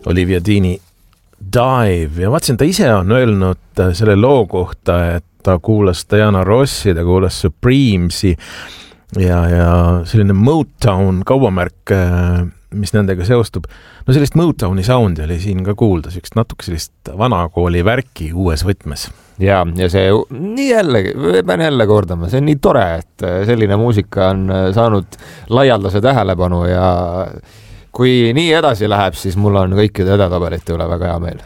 Olivia Deani Dive ja vaatasin, ta ise on öelnud selle loo kohta, et ta kuulas Diana Rossi, ta kuulas Supremesi ja selline Motown kaubamärk, mis nendega seostub. No sellist Motowni soundi oli siin ka kuulda, natuke sellist vanakooli värki uues võtmes. Ja see jällegi, pean jälle kordama, see on nii tore, et selline muusika on saanud laialdase tähelepanu ja kui nii edasi läheb, siis mul on kõikide edetabelite üle väga hea meel.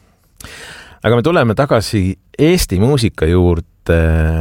Aga me tuleme tagasi Eesti muusika juurde.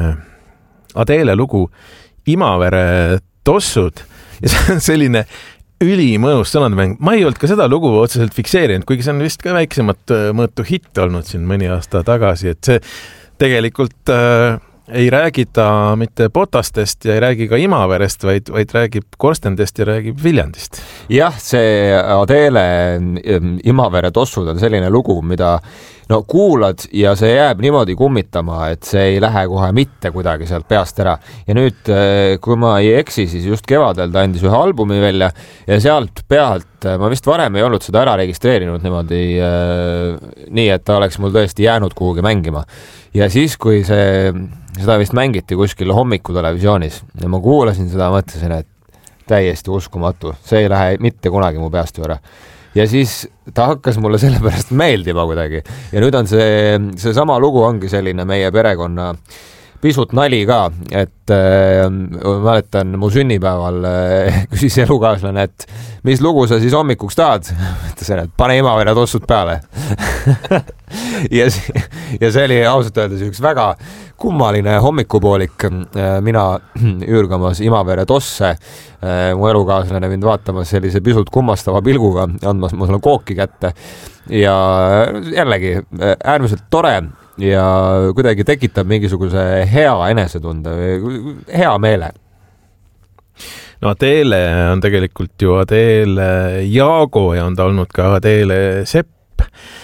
Adele lugu Imavere tossud ja see on selline ülimõnus sõnadmäng. Ma ei olnud ka seda lugu otseselt fikseerinud, kuigi see on vist ka väiksemat mõõtu hitt olnud siin mõni aasta tagasi, et see tegelikult ei räägi ta mitte Potastest ja ei räägi ka Imaverest, vaid räägib Korstendest ja räägib Viljandist. Jah, see Adele Imavere tossud on selline lugu, mida kuulad ja see jääb niimoodi kummitama, et see ei lähe kohe mitte kuidagi sealt peast ära. Ja nüüd, kui ma ei eksi, siis just kevadel ta andis ühe albumi välja ja sealt pealt, ma vist varem ei olnud seda ära registreerinud niimoodi nii, et ta oleks mul tõesti jäänud kuhugi mängima. Ja siis, kui seda vist mängiti kuskil hommikutelevisioonis ja ma kuulasin seda, mõtlesin, et täiesti uskumatu. See ei lähe mitte kunagi mu peast juurde. Ja siis ta hakkas mulle sellepärast meeldima kuidagi. Ja nüüd on see sama lugu ongi selline meie perekonna pisut nali ka, et mäletan mu sünnipäeval küsis elukaaslane, et mis lugu sa siis hommikuks tahad? Mõtlesin, et pane Imavere tossud peale. ja see oli ausalt öeldes üks väga kummaline hommikupoolik. Mina üürgamas Imavere tosse, mu elukaaslane mind vaatamas sellise pisut kummastava pilguga, andmas mu selle kooki kätte ja jällegi äärmiselt tore ja kuidagi tekitab mingisuguse hea enesetunde, hea meele. No Adele on tegelikult ju Adele Jaago ja on ta olnud ka Adele Sepp.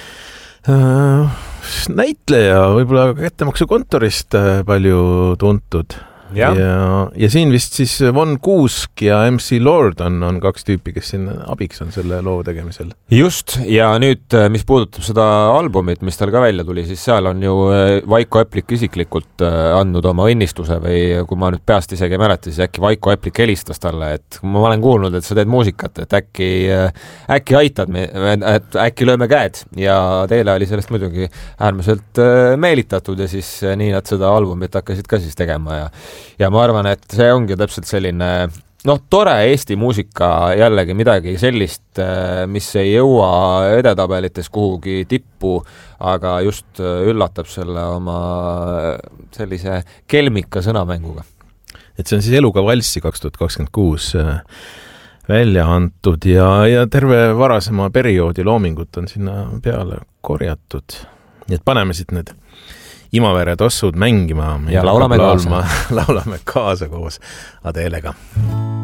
Näitleja võib-olla kättemaksukontorist palju tuntud. Ja siin vist siis Von Kuusk ja MC Lord on kaks tüüpi, kes siin abiks on selle loo tegemisel. Just, ja nüüd, mis puudutab seda albumit, mis tal ka välja tuli, siis seal on ju Vaiko Eplik isiklikult andnud oma õnnistuse või kui ma nüüd peast isegi mäleta, siis äkki Vaiko Eplik helistas talle, et ma olen kuulnud, et sa teed muusikat, et äkki aitad, et äkki lööme käed ja Teele oli sellest muidugi äärmiselt meelitatud ja siis nii nad seda albumit hakkasid ka siis tegema ja ma arvan, et see ongi täpselt selline tore Eesti muusika jällegi midagi sellist, mis ei jõua edetabelites kuhugi tippu, aga just üllatab selle oma sellise kelmika sõnamänguga. Et see on siis Eluga valssi 2026 välja antud ja terve varasema perioodi loomingut on sinna peale korjatud. Nii et paneme siit need Imavere tossud mängima ja laulame kaasa koos Adelega.